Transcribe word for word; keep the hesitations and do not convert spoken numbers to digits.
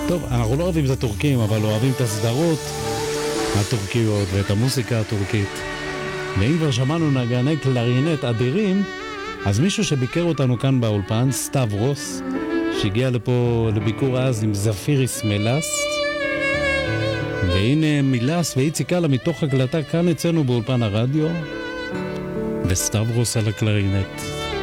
טוב, אנחנו לא אוהבים את הטורקים, אבל אוהבים את הסדרות הטורקיות ואת המוסיקה הטורקית. ואם כבר שמענו נגני קלרינט אדירים, אז מישהו שביקר אותנו כאן באולפן, סטברוס, שהגיע לפה לביקור אז עם זפיריס מלס, והנה מילס ואיציק קלה מתוך הקלטה כאן אצלנו באולפן הרדיו, וסטברוס על הקלרינט.